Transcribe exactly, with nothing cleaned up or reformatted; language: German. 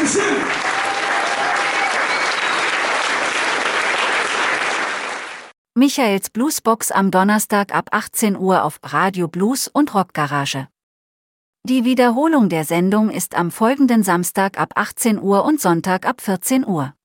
Dankeschön. Michaels Bluesbox am Donnerstag ab achtzehn Uhr auf Radio Blues und Rockgarage. Die Wiederholung der Sendung ist am folgenden Samstag ab achtzehn Uhr und Sonntag ab vierzehn Uhr.